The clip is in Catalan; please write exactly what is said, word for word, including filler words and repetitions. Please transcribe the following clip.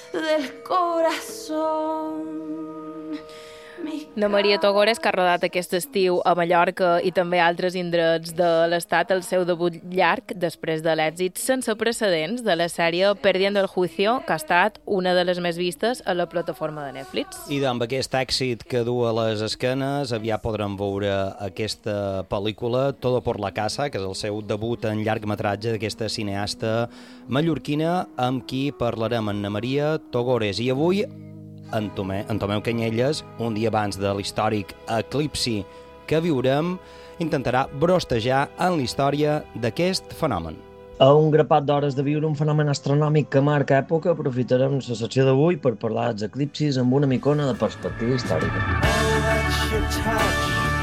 del corazón. Na Maria Togores, que ha rodat aquest estiu a Mallorca i també a altres indrets de l'Estat, el seu debut llarg després de l'èxit sense precedents de la sèrie Perdiendo el Juicio, que ha estat una de les més vistes a la plataforma de Netflix. I amb aquest èxit que du a les esquenes, aviat podrem veure aquesta pel·lícula Todo por la casa, que és el seu debut en llargmetratge d'aquesta cineasta mallorquina, amb qui parlarem en na Maria Togores. I avui en, Tomé, en Tomeu Canyelles, un dia abans de l'històric eclipsi que viurem, intentarà brostejar en la història d'aquest fenomen. A un grapat d'hores de viure un fenomen astronòmic que marca època, aprofitarem la secció d'avui per parlar dels eclipsis amb una micona de perspectiva històrica.